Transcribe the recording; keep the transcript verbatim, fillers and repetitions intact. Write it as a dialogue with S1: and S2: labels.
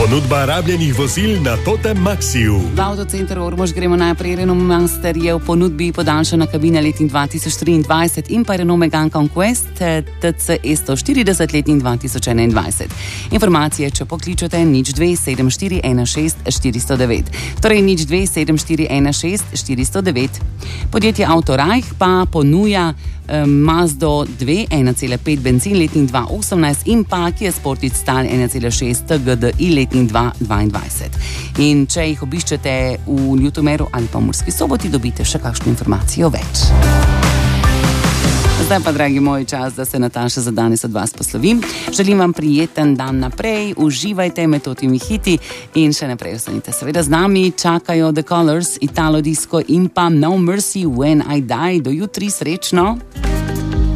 S1: Ponudba rabljenih vozil na Totem Maxiju.
S2: V avtocenter Ormož gremo najprej. Renault Master je v ponudbi podaljšana kabina letnih dva tisoč triindvajset in pa Renault Megane Conquest T C E sto štirideset letnih dva tisoč enaindvajset. Informacije, če pokličete nič dve sedem štiri ena šest štiri sto devet. Torej nič dve sedem štiri ena šest štiri sto devet. Podjetje Autorajh pa ponuja um, Mazdo dve ena cela pet bencin letnih dva tisoč osemnajst in pa Kia Sportage Style ena cela šest G D I letnih dva tisoč dvaindvajset. In če jih obiščete v Ljutomeru ali pa v Murski Soboti, dobite še kakšno informacijo več. Zdaj pa, dragi moji, čas, da se Nataša za danes od vas poslovim. Želim vam prijeten dan naprej, uživajte med totimi hiti in še naprej ostanite seveda z nami. Čakajo The Colors, Italo Disco in pa No Mercy When I Die. Do jutri, srečno!